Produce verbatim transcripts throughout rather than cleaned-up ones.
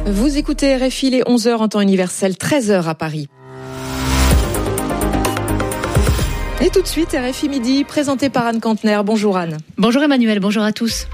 Vous écoutez R F I, les onze heures en temps universel, treize heures à Paris. Et tout de suite, R F I Midi, présenté par Anne Kantner. Bonjour Anne. Bonjour Emmanuel, bonjour à tous.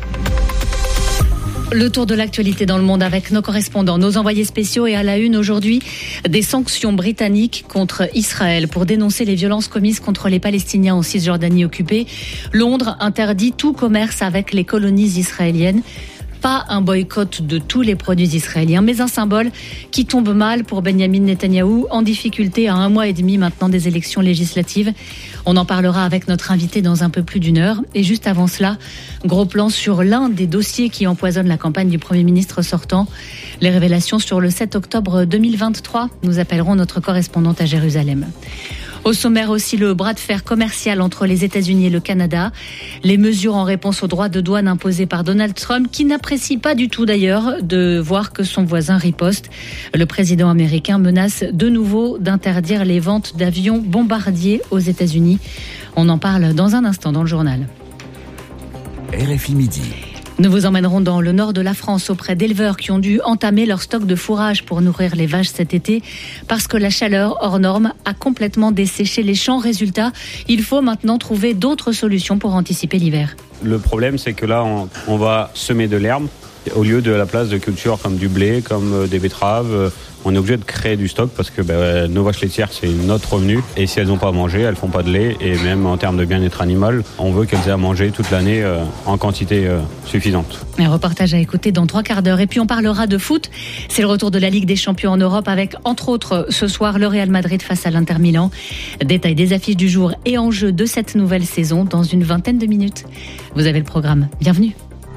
Le tour de l'actualité dans le monde avec nos correspondants, nos envoyés spéciaux et à la une aujourd'hui, des sanctions britanniques contre Israël pour dénoncer les violences commises contre les Palestiniens en Cisjordanie occupée. Londres interdit tout commerce avec les colonies israéliennes. Pas un boycott de tous les produits israéliens, mais un symbole qui tombe mal pour Benyamin Netanyahou, en difficulté à un mois et demi maintenant des élections législatives. On en parlera avec notre invité dans un peu plus d'une heure. Et juste avant cela, gros plan sur l'un des dossiers qui empoisonne la campagne du Premier ministre sortant. Les révélations sur le sept octobre deux mille vingt-trois. Nous appellerons notre correspondante à Jérusalem. Au sommaire aussi, le bras de fer commercial entre les États-Unis et le Canada. Les mesures en réponse aux droits de douane imposés par Donald Trump, qui n'apprécie pas du tout d'ailleurs de voir que son voisin riposte. Le président américain menace de nouveau d'interdire les ventes d'avions bombardiers aux États-Unis. On en parle dans un instant dans le journal. R F I Midi. Nous vous emmènerons dans le nord de la France auprès d'éleveurs qui ont dû entamer leur stock de fourrage pour nourrir les vaches cet été parce que la chaleur hors norme a complètement desséché les champs. Résultat, il faut maintenant trouver d'autres solutions pour anticiper l'hiver. Le problème, c'est que là, on, on va semer de l'herbe au lieu de la place de culture comme du blé, comme des betteraves. On est obligé de créer du stock parce que ben, nos vaches laitières, c'est notre revenu. Et si elles n'ont pas à manger, elles font pas de lait. Et même en termes de bien-être animal, on veut qu'elles aient à manger toute l'année euh, en quantité euh, suffisante. Un reportage à écouter dans trois quarts d'heure. Et puis on parlera de foot. C'est le retour de la Ligue des Champions en Europe avec, entre autres, ce soir, le Real Madrid face à l'Inter Milan. Détail des affiches du jour et enjeux de cette nouvelle saison dans une vingtaine de minutes. Vous avez le programme. Bienvenue.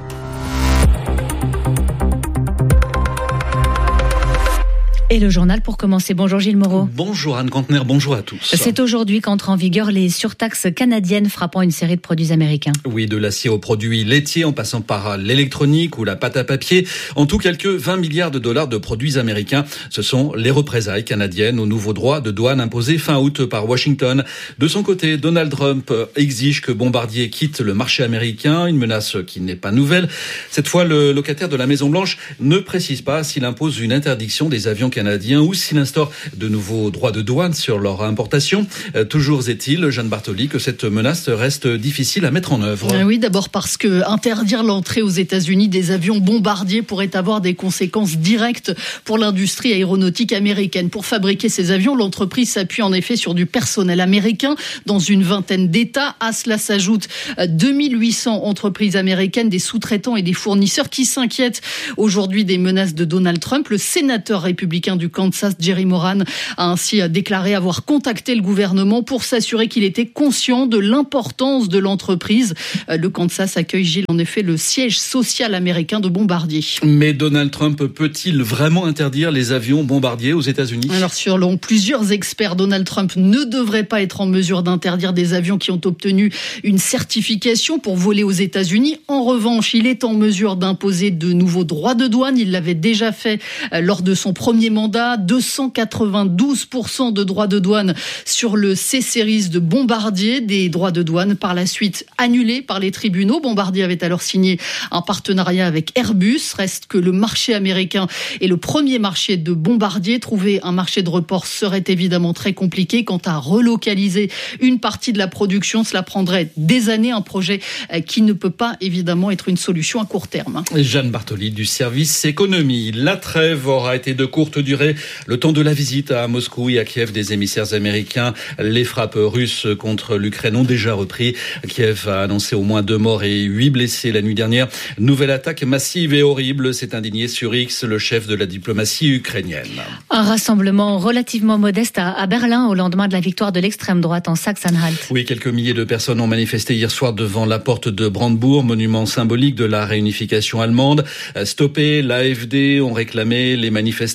Et le journal pour commencer. Bonjour Gilles Moreau. Bonjour Anne Kantner, bonjour à tous. C'est aujourd'hui qu'entrent en vigueur les surtaxes canadiennes frappant une série de produits américains. Oui, de l'acier aux produits laitiers en passant par l'électronique ou la pâte à papier. En tout, quelques vingt milliards de dollars de produits américains. Ce sont les représailles canadiennes aux nouveaux droits de douane imposés fin août par Washington. De son côté, Donald Trump exige que Bombardier quitte le marché américain, une menace qui n'est pas nouvelle. Cette fois, le locataire de la Maison-Blanche ne précise pas s'il impose une interdiction des avions canadiens ou s'il instaure de nouveaux droits de douane sur leur importation. Euh, toujours est-il, Jeanne Bartoli, que cette menace reste difficile à mettre en œuvre. Euh, oui, d'abord parce que interdire l'entrée aux États-Unis des avions bombardiers pourrait avoir des conséquences directes pour l'industrie aéronautique américaine. Pour fabriquer ces avions, l'entreprise s'appuie en effet sur du personnel américain dans une vingtaine d'États. À cela s'ajoutent deux mille huit cents entreprises américaines, des sous-traitants et des fournisseurs qui s'inquiètent aujourd'hui des menaces de Donald Trump. Le sénateur républicain du Kansas, Jerry Moran, a ainsi déclaré avoir contacté le gouvernement pour s'assurer qu'il était conscient de l'importance de l'entreprise. Le Kansas accueille, Gilles, en effet, le siège social américain de Bombardier. Mais Donald Trump peut-il vraiment interdire les avions bombardiers aux États-Unis ? Alors, selon plusieurs experts, Donald Trump ne devrait pas être en mesure d'interdire des avions qui ont obtenu une certification pour voler aux États-Unis. En revanche, il est en mesure d'imposer de nouveaux droits de douane. Il l'avait déjà fait lors de son premier mandat. deux cent quatre-vingt-douze pour cent de droits de douane sur le C-Series de Bombardier, des droits de douane par la suite annulés par les tribunaux. Bombardier avait alors signé un partenariat avec Airbus. Reste que le marché américain est le premier marché de Bombardier. Trouver un marché de report serait évidemment très compliqué. Quant à relocaliser une partie de la production, cela prendrait des années, un projet qui ne peut pas évidemment être une solution à court terme. Jeanne Bartoli du service économie. La trêve aura été de courte durée. Le temps de la visite à Moscou et à Kiev des émissaires américains. Les frappes russes contre l'Ukraine ont déjà repris. Kiev a annoncé au moins deux morts et huit blessés la nuit dernière. Nouvelle attaque massive et horrible, s'est indigné sur X le chef de la diplomatie ukrainienne. Un rassemblement relativement modeste à, à Berlin au lendemain de la victoire de l'extrême droite en Saxe-Anhalt. Oui, quelques milliers de personnes ont manifesté hier soir devant la porte de Brandebourg, monument symbolique de la réunification allemande. Stoppé, l'A F D ont réclamé les manifestants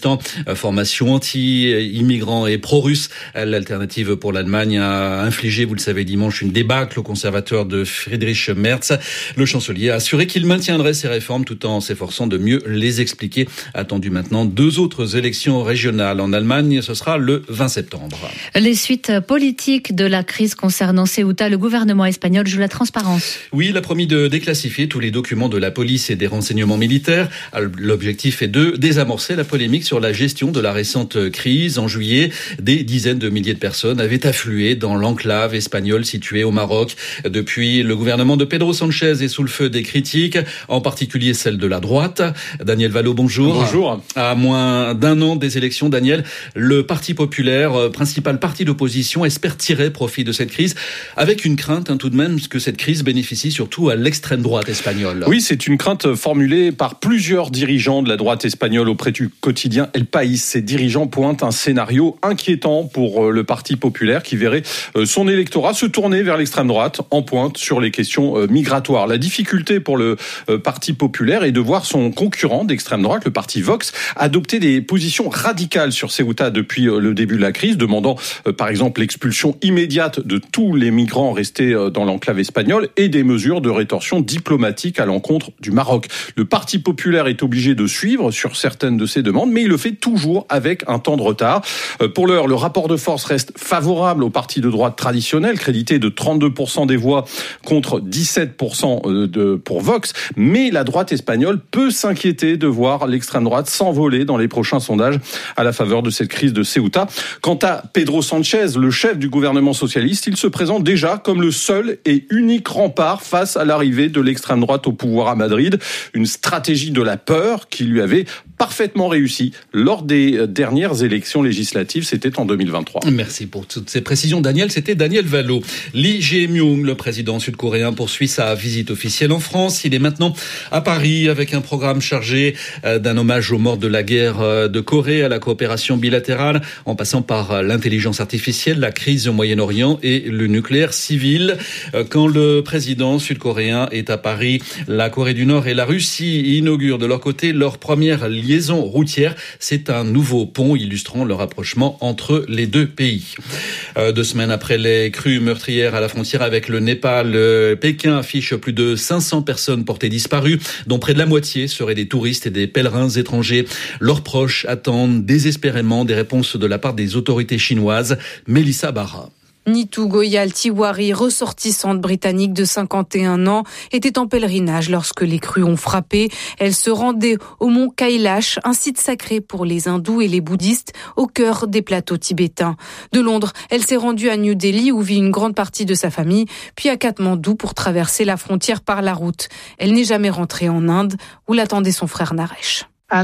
Formation anti-immigrants et pro-russe. L'Alternative pour l'Allemagne a infligé, vous le savez, dimanche une débâcle au conservateur de Friedrich Merz. Le chancelier a assuré qu'il maintiendrait ces réformes tout en s'efforçant de mieux les expliquer. Attendu maintenant deux autres élections régionales en Allemagne. Ce sera le vingt septembre. Les suites politiques de la crise concernant Ceuta, le gouvernement espagnol joue la transparence. Oui, il a promis de déclassifier tous les documents de la police et des renseignements militaires. L'objectif est de désamorcer la polémique sur la gestion de la récente crise. En juillet, des dizaines de milliers de personnes avaient afflué dans l'enclave espagnole située au Maroc. Depuis, le gouvernement de Pedro Sanchez est sous le feu des critiques, en particulier celle de la droite. Daniel Valo, bonjour. Bonjour. À moins d'un an des élections, Daniel, le Parti populaire, principal parti d'opposition, espère tirer profit de cette crise, avec une crainte hein, tout de même que cette crise bénéficie surtout à l'extrême droite espagnole. Oui, c'est une crainte formulée par plusieurs dirigeants de la droite espagnole auprès du quotidien El País. Ces dirigeants pointent un scénario inquiétant pour le Parti populaire qui verrait son électorat se tourner vers l'extrême droite en pointe sur les questions migratoires. La difficulté pour le Parti populaire est de voir son concurrent d'extrême droite, le parti Vox, adopter des positions radicales sur Ceuta depuis le début de la crise, demandant par exemple l'expulsion immédiate de tous les migrants restés dans l'enclave espagnole et des mesures de rétorsion diplomatique à l'encontre du Maroc. Le Parti populaire est obligé de suivre sur certaines de ces demandes, mais il le fait toujours avec un temps de retard. Pour l'heure, le rapport de force reste favorable au parti de droite traditionnel, crédité de trente-deux pour cent des voix contre dix-sept pour cent de, pour Vox, mais la droite espagnole peut s'inquiéter de voir l'extrême droite s'envoler dans les prochains sondages à la faveur de cette crise de Ceuta. Quant à Pedro Sanchez, le chef du gouvernement socialiste, il se présente déjà comme le seul et unique rempart face à l'arrivée de l'extrême droite au pouvoir à Madrid. Une stratégie de la peur qui lui avait parfaitement réussi lors des dernières élections législatives, c'était en deux mille vingt-trois. Merci pour toutes ces précisions, Daniel. C'était Daniel Valo. Lee Jae-myung, le président sud-coréen, poursuit sa visite officielle en France. Il est maintenant à Paris avec un programme chargé d'un hommage aux morts de la guerre de Corée, à la coopération bilatérale, en passant par l'intelligence artificielle, la crise au Moyen-Orient et le nucléaire civil. Quand le président sud-coréen est à Paris, la Corée du Nord et la Russie inaugurent de leur côté leur première liaison routière. C'est un nouveau pont illustrant le rapprochement entre les deux pays. Euh, deux semaines après les crues meurtrières à la frontière avec le Népal, euh, Pékin affiche plus de cinq cents personnes portées disparues, dont près de la moitié seraient des touristes et des pèlerins étrangers. Leurs proches attendent désespérément des réponses de la part des autorités chinoises. Mélissa Barra. Nitu Goyal Tiwari, ressortissante britannique de cinquante et un ans, était en pèlerinage lorsque les crues ont frappé. Elle se rendait au mont Kailash, un site sacré pour les hindous et les bouddhistes, au cœur des plateaux tibétains. De Londres, elle s'est rendue à New Delhi où vit une grande partie de sa famille, puis à Katmandou pour traverser la frontière par la route. Elle n'est jamais rentrée en Inde, où l'attendait son frère Naresh.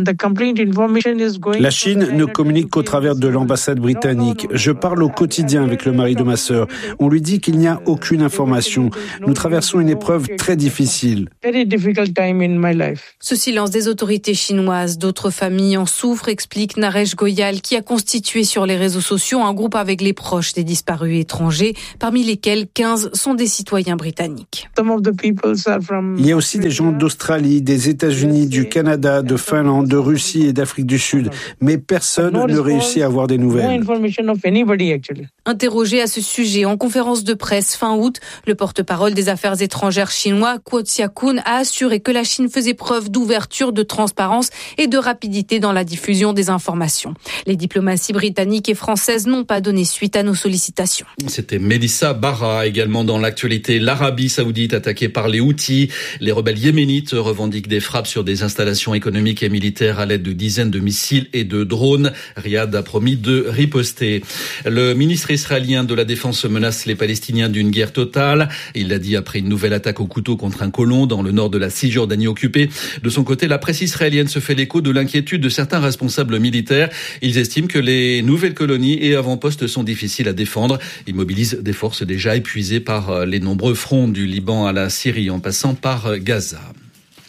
La Chine ne communique qu'au travers de l'ambassade britannique. Je parle au quotidien avec le mari de ma sœur. On lui dit qu'il n'y a aucune information. Nous traversons une épreuve très difficile. Ce silence des autorités chinoises, d'autres familles en souffrent, explique Naresh Goyal, qui a constitué sur les réseaux sociaux un groupe avec les proches des disparus étrangers, parmi lesquels quinze sont des citoyens britanniques. Il y a aussi des gens d'Australie, des États-Unis, du Canada, de Finlande, de Russie et d'Afrique du Sud, mais personne ne réussit à avoir des nouvelles. Interrogé à ce sujet en conférence de presse fin août, le porte-parole des affaires étrangères chinois, Guo Xiaokun, a assuré que la Chine faisait preuve d'ouverture, de transparence et de rapidité dans la diffusion des informations. Les diplomaties britanniques et françaises n'ont pas donné suite à nos sollicitations. C'était Mélissa Barra. Également dans l'actualité, l'Arabie saoudite attaquée par les Houthis. Les rebelles yéménites revendiquent des frappes sur des installations économiques et militaires à l'aide de dizaines de missiles et de drones. Riyad a promis de riposter. Le ministre israélien de la Défense menace les Palestiniens d'une guerre totale. Il l'a dit après une nouvelle attaque au couteau contre un colon dans le nord de la Cisjordanie occupée. De son côté, la presse israélienne se fait l'écho de l'inquiétude de certains responsables militaires. Ils estiment que les nouvelles colonies et avant-postes sont difficiles à défendre. Ils mobilisent des forces déjà épuisées par les nombreux fronts du Liban à la Syrie en passant par Gaza.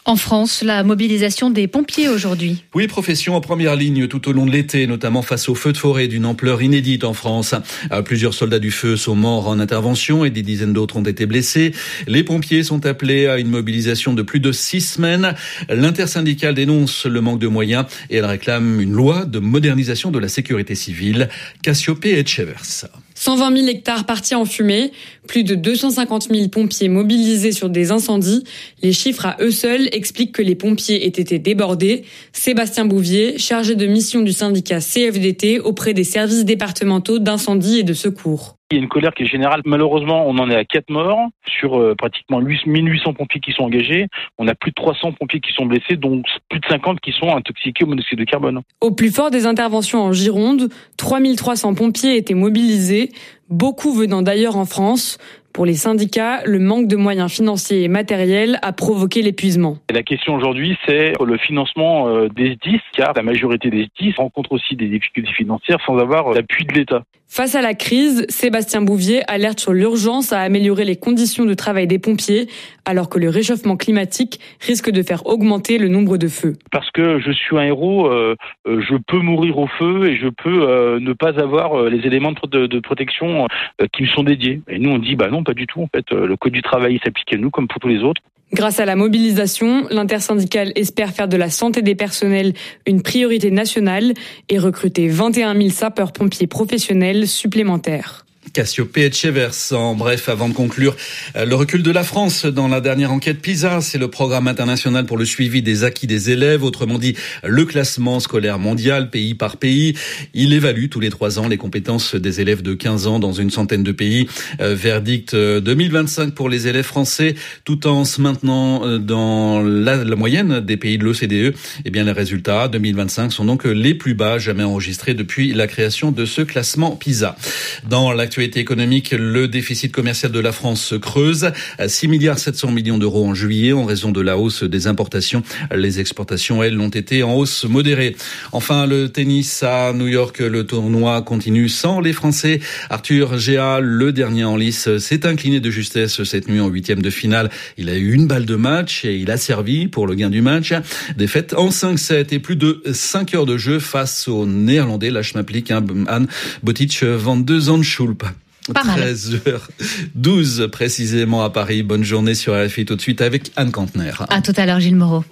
En France, la mobilisation des pompiers aujourd'hui. Oui, profession en première ligne tout au long de l'été, notamment face aux feux de forêt d'une ampleur inédite en France. Plusieurs soldats du feu sont morts en intervention et des dizaines d'autres ont été blessés. Les pompiers sont appelés à une mobilisation de plus de six semaines. L'intersyndicale dénonce le manque de moyens et elle réclame une loi de modernisation de la sécurité civile. Cassiopée Etchevers. cent vingt mille hectares partis en fumée, plus de deux cent cinquante mille pompiers mobilisés sur des incendies. Les chiffres à eux seuls expliquent que les pompiers aient été débordés. Sébastien Bouvier, chargé de mission du syndicat C F D T auprès des services départementaux d'incendie et de secours. Il y a une colère qui est générale. Malheureusement, on en est à quatre morts sur euh, pratiquement mille huit cents pompiers qui sont engagés. On a plus de trois cents pompiers qui sont blessés, donc plus de cinquante qui sont intoxiqués au monoxyde de carbone. Au plus fort des interventions en Gironde, trois mille trois cents pompiers étaient mobilisés, beaucoup venant d'ailleurs en France. Pour les syndicats, le manque de moyens financiers et matériels a provoqué l'épuisement. Et la question aujourd'hui, c'est le financement des S D I S, car la majorité des S D I S rencontrent aussi des difficultés financières sans avoir l'appui de l'État. Face à la crise, Sébastien Bouvier alerte sur l'urgence à améliorer les conditions de travail des pompiers, alors que le réchauffement climatique risque de faire augmenter le nombre de feux. Parce que je suis un héros, euh, je peux mourir au feu et je peux euh, ne pas avoir les éléments de, de protection euh, qui me sont dédiés. Et nous, on dit, bah non, pas du tout. En fait, le code du travail s'applique à nous comme pour tous les autres. Grâce à la mobilisation, l'intersyndicale espère faire de la santé des personnels une priorité nationale et recruter vingt et un mille sapeurs-pompiers professionnels supplémentaires. Cassiopée Etchevers. En bref, avant de conclure, le recul de la France dans la dernière enquête PISA, c'est le programme international pour le suivi des acquis des élèves, autrement dit le classement scolaire mondial, pays par pays. Il évalue tous les trois ans les compétences des élèves de quinze ans dans une centaine de pays. Verdict deux mille vingt-cinq pour les élèves français, tout en se maintenant dans la, la moyenne des pays de l'O C D E. Eh bien, les résultats deux mille vingt-cinq sont donc les plus bas jamais enregistrés depuis la création de ce classement PISA. Dans l'actualité économique, le déficit commercial de la France se creuse à six milliards sept cents millions d'euros en juillet en raison de la hausse des importations. Les exportations, elles, ont été en hausse modérée. Enfin, le tennis à New York, le tournoi continue sans les Français. Arthur Géa, le dernier en lice, s'est incliné de justesse cette nuit en huitième de finale. Il a eu une balle de match et il a servi pour le gain du match. Défaite en cinq sept et plus de cinq heures de jeu face aux Néerlandais. Là, je m'applique, hein, Anne Botic van de Zandschulp. treize heures douze précisément à Paris. Bonne journée sur R F I tout de suite avec Anne Kantner. À tout à l'heure, Gilles Moreau.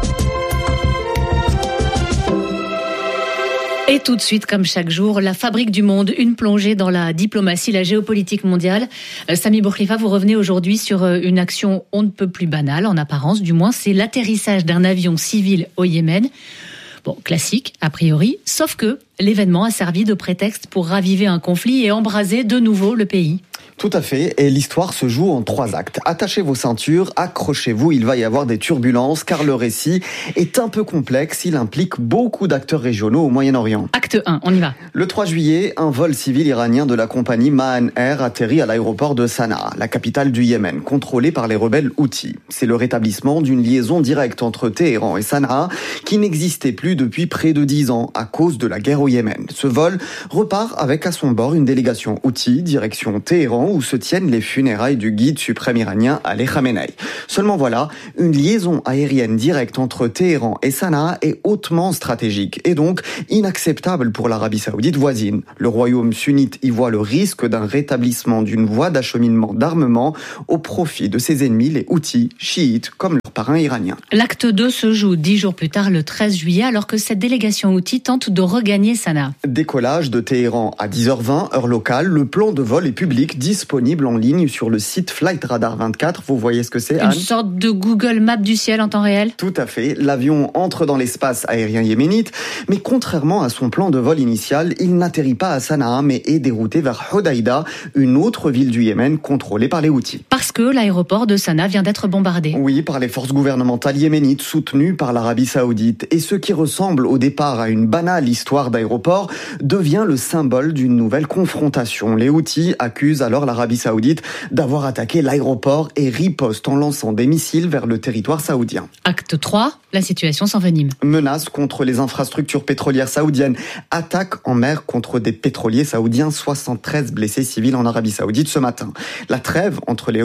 Et tout de suite, comme chaque jour, la fabrique du monde, une plongée dans la diplomatie, la géopolitique mondiale. Euh, Sami Bourkhlifa, vous revenez aujourd'hui sur une action on ne peut plus banale, en apparence du moins, c'est l'atterrissage d'un avion civil au Yémen. Bon, classique, a priori, sauf que l'événement a servi de prétexte pour raviver un conflit et embraser de nouveau le pays. Tout à fait, et l'histoire se joue en trois actes. Attachez vos ceintures, accrochez-vous, il va y avoir des turbulences, car le récit est un peu complexe, il implique beaucoup d'acteurs régionaux au Moyen-Orient. Acte un, on y va. Le trois juillet, un vol civil iranien de la compagnie Mahan Air atterrit à l'aéroport de Sanaa, la capitale du Yémen, contrôlée par les rebelles Houthis. C'est le rétablissement d'une liaison directe entre Téhéran et Sanaa, qui n'existait plus depuis près de dix ans, à cause de la guerre au Yémen. Ce vol repart avec à son bord une délégation Houthi, direction Téhéran, où se tiennent les funérailles du guide suprême iranien Ali Khamenei. Seulement voilà, une liaison aérienne directe entre Téhéran et Sanaa est hautement stratégique et donc inacceptable pour l'Arabie Saoudite voisine. Le royaume sunnite y voit le risque d'un rétablissement d'une voie d'acheminement d'armement au profit de ses ennemis, les Houthis, chiites, comme leur parrain iranien. L'acte deux se joue dix jours plus tard, le treize juillet, alors que cette délégation Houthi tente de regagner Sanaa. Décollage de Téhéran à dix heures vingt, heure locale. Le plan de vol est public, disponible en ligne sur le site Flight Radar vingt-quatre. Vous voyez ce que c'est, Anne ? Une sorte de Google Maps du ciel en temps réel ? Tout à fait. L'avion entre dans l'espace aérien yéménite, mais contrairement à son plan de vol initial, il n'atterrit pas à Sanaa, mais est dérouté vers Hodeïda, une autre ville du Yémen contrôlée par les Houthis. Parce que l'aéroport de Sanaa vient d'être bombardé. Oui, par les forces gouvernementales yéménites soutenues par l'Arabie Saoudite. Et ce qui ressemble au départ à une banale histoire d'aéroport devient le symbole d'une nouvelle confrontation. Les Houthis accusent alors l'Arabie Saoudite d'avoir attaqué l'aéroport et riposte en lançant des missiles vers le territoire saoudien. Acte trois, la situation s'envenime. Menace contre les infrastructures pétrolières saoudiennes. Attaque en mer contre des pétroliers saoudiens. soixante-treize blessés civils en Arabie Saoudite ce matin. La trêve entre les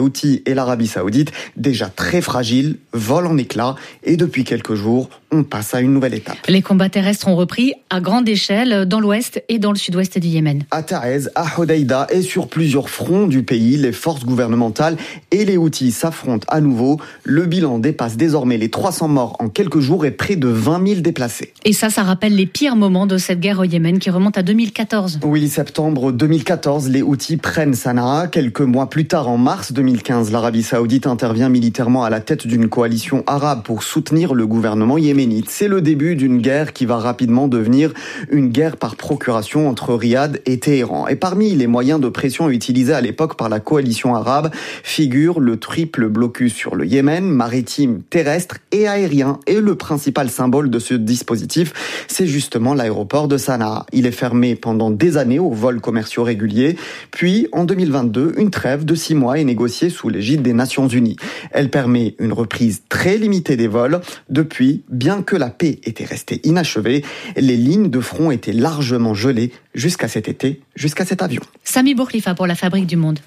Houthis et l'Arabie Saoudite, déjà très fragiles, volent en éclats et depuis quelques jours, on passe à une nouvelle étape. Les combats terrestres ont repris à grande échelle dans l'ouest et dans le sud-ouest du Yémen. À Taez, à Hodeïda et sur plusieurs fronts du pays, les forces gouvernementales et les Houthis s'affrontent à nouveau. Le bilan dépasse désormais les trois cents morts en quelques jours et près de vingt mille déplacés. Et ça, ça rappelle les pires moments de cette guerre au Yémen qui remonte à deux mille quatorze. Oui, septembre deux mille quatorze, les Houthis prennent Sanaa. Quelques mois plus tard, en mars deux mille quinze, l'Arabie Saoudite intervient militairement à la tête d'une coalition arabe pour soutenir le gouvernement yéménite. C'est le début d'une guerre qui va rapidement devenir une guerre par procuration entre Riyad et Téhéran. Et parmi les moyens de pression utilisés à l'époque par la coalition arabe figure le triple blocus sur le Yémen, maritime, terrestre et aérien. Et le principal symbole de ce dispositif, c'est justement l'aéroport de Sanaa. Il est fermé pendant des années aux vols commerciaux réguliers. Puis, en deux mille vingt-deux, une trêve de six mois est négociée sous l'égide des Nations Unies. Elle permet une reprise très limitée des vols. Depuis, bien que la paix était restée inachevée, les lignes de front étaient largement gelées jusqu'à cet été, jusqu'à cet avion. Sami Bourkhlifa pour la Fabrique du Monde.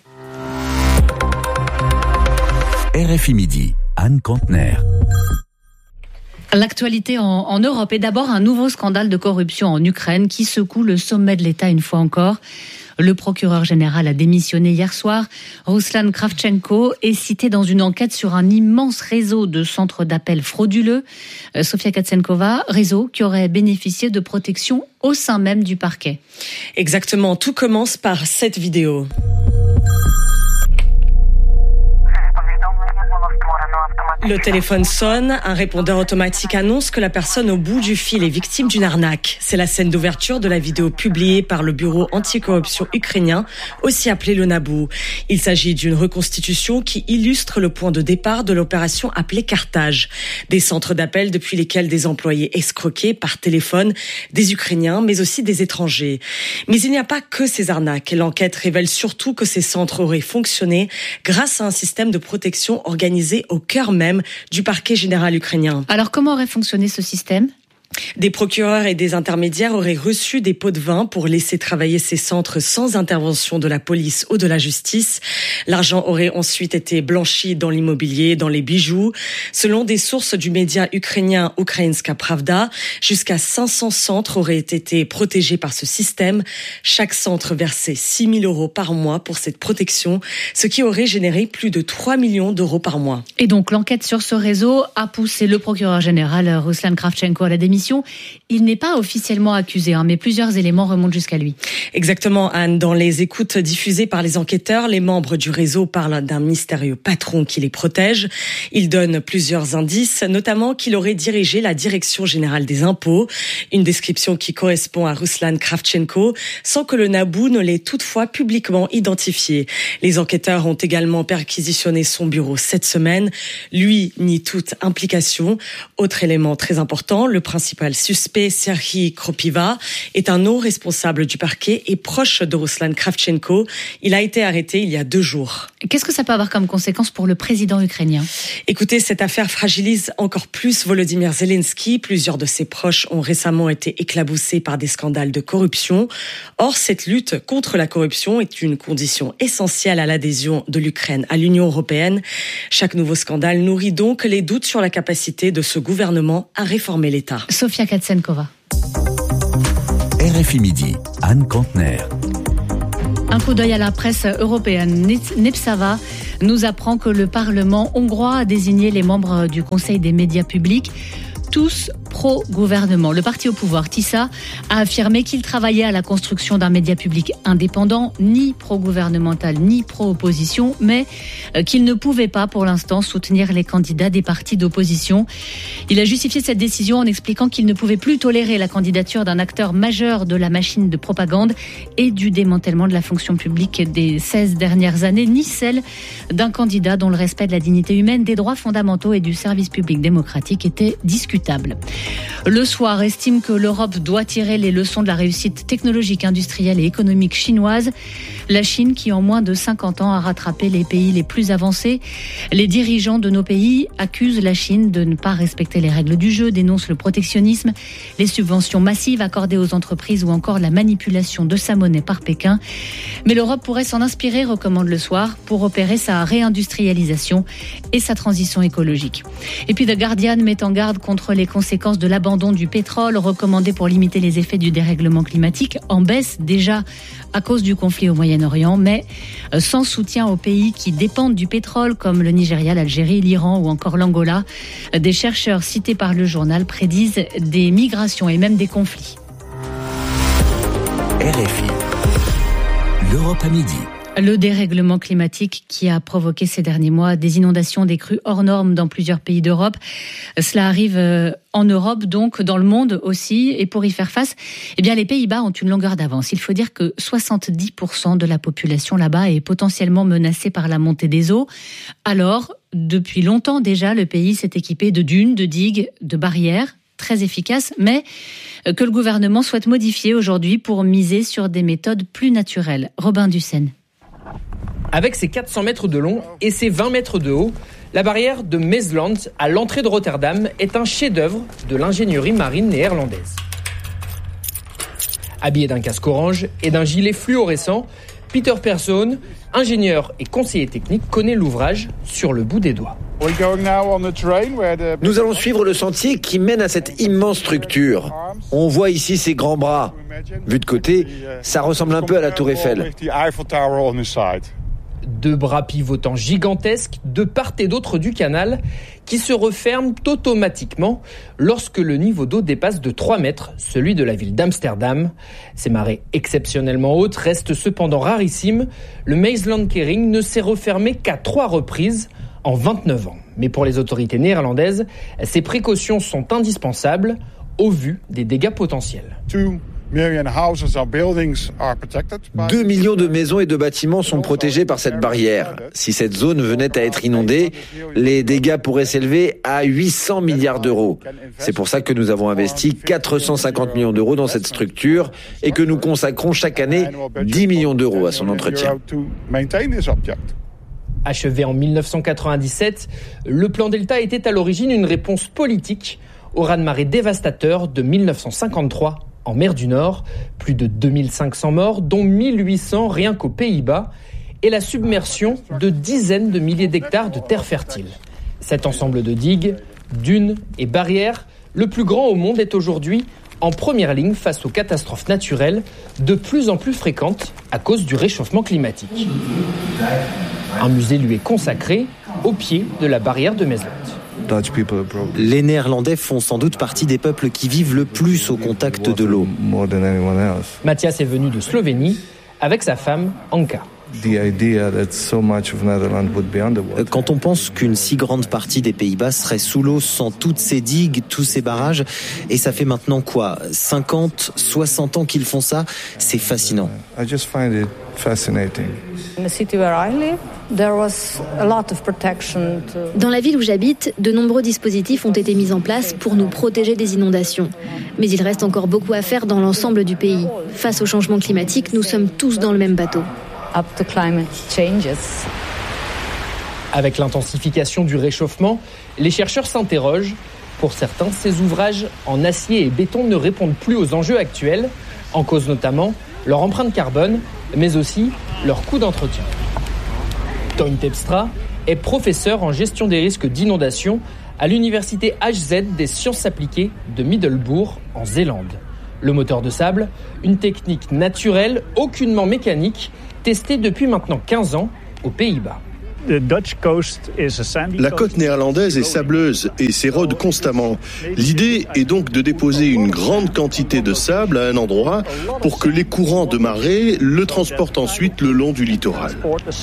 R F I Midi, Anne Kantner. L'actualité en, en Europe est d'abord un nouveau scandale de corruption en Ukraine qui secoue le sommet de l'État une fois encore. Le procureur général a démissionné hier soir. Ruslan Kravchenko est cité dans une enquête sur un immense réseau de centres d'appel frauduleux. Euh, Sofia Katsenkova, réseau qui aurait bénéficié de protection au sein même du parquet. Exactement, tout commence par cette vidéo. Le téléphone sonne, un répondeur automatique annonce que la personne au bout du fil est victime d'une arnaque. C'est la scène d'ouverture de la vidéo publiée par le bureau anticorruption ukrainien, aussi appelé le Naboo. Il s'agit d'une reconstitution qui illustre le point de départ de l'opération appelée Carthage. Des centres d'appel depuis lesquels des employés escroquaient par téléphone des Ukrainiens, mais aussi des étrangers. Mais il n'y a pas que ces arnaques. L'enquête révèle surtout que ces centres auraient fonctionné grâce à un système de protection organisé au cœur même du parquet général ukrainien. Alors comment aurait fonctionné ce système ? Des procureurs et des intermédiaires auraient reçu des pots de vin pour laisser travailler ces centres sans intervention de la police ou de la justice. L'argent aurait ensuite été blanchi dans l'immobilier, dans les bijoux. Selon des sources du média ukrainien Ukrainska Pravda, jusqu'à cinq cents centres auraient été protégés par ce système. Chaque centre versait six mille euros par mois pour cette protection, ce qui aurait généré plus de trois millions d'euros par mois. Et donc l'enquête sur ce réseau a poussé le procureur général Ruslan Kravchenko à la démission. Il n'est pas officiellement accusé, hein, mais plusieurs éléments remontent jusqu'à lui. Exactement, Anne. Dans les écoutes diffusées par les enquêteurs, les membres du réseau parlent d'un mystérieux patron qui les protège. Ils donnent plusieurs indices, notamment qu'il aurait dirigé la Direction générale des impôts, une description qui correspond à Ruslan Kravchenko, sans que le Naboo ne l'ait toutefois publiquement identifié. Les enquêteurs ont également perquisitionné son bureau cette semaine. Lui nie toute implication. Autre élément très important, le principal suspect, Serhiy Kropiva, est un haut responsable du parquet et proche de Ruslan Kravchenko. Il a été arrêté il y a deux jours. Qu'est-ce que ça peut avoir comme conséquence pour le président ukrainien ? Écoutez, cette affaire fragilise encore plus Volodymyr Zelensky. Plusieurs de ses proches ont récemment été éclaboussés par des scandales de corruption. Or, cette lutte contre la corruption est une condition essentielle à l'adhésion de l'Ukraine à l'Union européenne. Chaque nouveau scandale nourrit donc les doutes sur la capacité de ce gouvernement à réformer l'État. Sofia Katsenkova. R F I Midi, Anne Kantner. Un coup d'œil à la presse européenne. Nepsava nous apprend que le Parlement hongrois a désigné les membres du Conseil des médias publics, tous pro-gouvernement. Le parti au pouvoir, Tisa, a affirmé qu'il travaillait à la construction d'un média public indépendant, ni pro-gouvernemental, ni pro-opposition, mais qu'il ne pouvait pas, pour l'instant, soutenir les candidats des partis d'opposition. Il a justifié cette décision en expliquant qu'il ne pouvait plus tolérer la candidature d'un acteur majeur de la machine de propagande et du démantèlement de la fonction publique des seize dernières années, ni celle d'un candidat dont le respect de la dignité humaine, des droits fondamentaux et du service public démocratique était discutable. Le Soir estime que l'Europe doit tirer les leçons de la réussite technologique, industrielle et économique chinoise. La Chine qui en moins de cinquante ans a rattrapé les pays les plus avancés. Les dirigeants de nos pays accusent la Chine de ne pas respecter les règles du jeu, dénoncent le protectionnisme, les subventions massives accordées aux entreprises ou encore la manipulation de sa monnaie par Pékin. Mais l'Europe pourrait s'en inspirer, recommande Le Soir, pour opérer sa réindustrialisation et sa transition écologique. Et puis The Guardian met en garde contre les conséquences de l'abandon du pétrole recommandé pour limiter les effets du dérèglement climatique, en baisse déjà à cause du conflit au Moyen-Orient, mais sans soutien aux pays qui dépendent du pétrole comme le Nigeria, l'Algérie, l'Iran ou encore l'Angola. Des chercheurs cités par le journal prédisent des migrations et même des conflits. R F I, l'Europe à midi. Le dérèglement climatique qui a provoqué ces derniers mois des inondations, des crues hors normes dans plusieurs pays d'Europe. Cela arrive en Europe, donc dans le monde aussi. Et pour y faire face, eh bien, les Pays-Bas ont une longueur d'avance. Il faut dire que soixante-dix pour cent de la population là-bas est potentiellement menacée par la montée des eaux. Alors, depuis longtemps déjà, le pays s'est équipé de dunes, de digues, de barrières très efficaces, mais que le gouvernement souhaite modifier aujourd'hui pour miser sur des méthodes plus naturelles. Robin Dussen. Avec ses quatre cents mètres de long et ses vingt mètres de haut, la barrière de Maesland, à l'entrée de Rotterdam, est un chef-d'œuvre de l'ingénierie marine néerlandaise. Habillé d'un casque orange et d'un gilet fluorescent, Peter Persson, ingénieur et conseiller technique, connaît l'ouvrage sur le bout des doigts. Nous allons suivre le sentier qui mène à cette immense structure. On voit ici ses grands bras. Vu de côté, ça ressemble un peu à la tour Eiffel. Deux bras pivotants gigantesques de part et d'autre du canal qui se referment automatiquement lorsque le niveau d'eau dépasse de trois mètres, celui de la ville d'Amsterdam. Ces marées exceptionnellement hautes restent cependant rarissimes. Le Maeslandkering ne s'est refermé qu'à trois reprises en vingt-neuf ans. Mais pour les autorités néerlandaises, ces précautions sont indispensables au vu des dégâts potentiels. Deux millions de maisons et de bâtiments sont protégés par cette barrière. Si cette zone venait à être inondée, les dégâts pourraient s'élever à huit cents milliards d'euros. C'est pour ça que nous avons investi quatre cent cinquante millions d'euros dans cette structure et que nous consacrons chaque année dix millions d'euros à son entretien. Achevé en mille neuf cent quatre-vingt-dix-sept, le plan Delta était à l'origine une réponse politique au raz-de-marée dévastateur de mille neuf cent cinquante-trois en mer du Nord. Plus de deux mille cinq cents morts, dont mille huit cents rien qu'aux Pays-Bas, et la submersion de dizaines de milliers d'hectares de terres fertiles. Cet ensemble de digues, dunes et barrières, le plus grand au monde, est aujourd'hui en première ligne face aux catastrophes naturelles de plus en plus fréquentes à cause du réchauffement climatique. Un musée lui est consacré au pied de la barrière de Maesland. Les Néerlandais font sans doute partie des peuples qui vivent le plus au contact de l'eau. Mathias est venu de Slovénie avec sa femme Anka. Quand on pense qu'une si grande partie des Pays-Bas serait sous l'eau sans toutes ces digues, tous ces barrages, et ça fait maintenant quoi, cinquante, soixante ans qu'ils font ça, c'est fascinant. Dans la ville où j'habite, de nombreux dispositifs ont été mis en place pour nous protéger des inondations. Mais il reste encore beaucoup à faire dans l'ensemble du pays. Face au changement climatique, nous sommes tous dans le même bateau. Avec l'intensification du réchauffement, les chercheurs s'interrogent. Pour certains, ces ouvrages en acier et béton ne répondent plus aux enjeux actuels, en cause notamment leur empreinte carbone, mais aussi leur coût d'entretien. Toyn Terpstra est professeur en gestion des risques d'inondation à l'université H Z des sciences appliquées de Middelburg, en Zélande. Le moteur de sable, une technique naturelle, aucunement mécanique, testée depuis maintenant quinze ans aux Pays-Bas. La côte néerlandaise est sableuse et s'érode constamment. L'idée est donc de déposer une grande quantité de sable à un endroit pour que les courants de marée le transportent ensuite le long du littoral.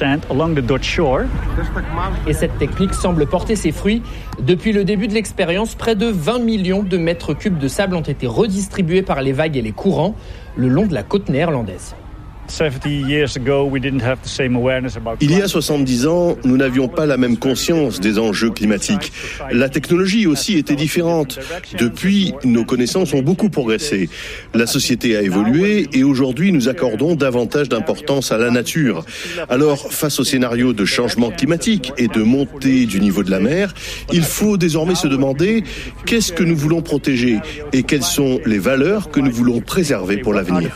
Et cette technique semble porter ses fruits. Depuis le début de l'expérience, près de vingt millions de mètres cubes de sable ont été redistribués par les vagues et les courants le long de la côte néerlandaise. Il y a soixante-dix ans, nous n'avions pas la même conscience des enjeux climatiques. La technologie aussi était différente. Depuis, nos connaissances ont beaucoup progressé. La société a évolué et aujourd'hui, nous accordons davantage d'importance à la nature. Alors, face au scénario de changement climatique et de montée du niveau de la mer, il faut désormais se demander qu'est-ce que nous voulons protéger et quelles sont les valeurs que nous voulons préserver pour l'avenir.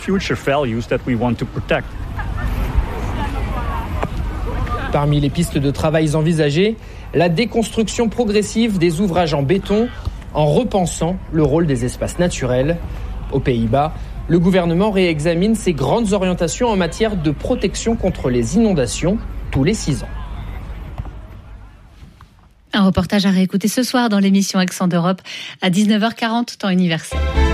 Parmi les pistes de travail envisagées, la déconstruction progressive des ouvrages en béton en repensant le rôle des espaces naturels. Aux Pays-Bas, le gouvernement réexamine ses grandes orientations en matière de protection contre les inondations tous les six ans. Un reportage à réécouter ce soir dans l'émission Accent d'Europe à dix-neuf heures quarante, temps universel.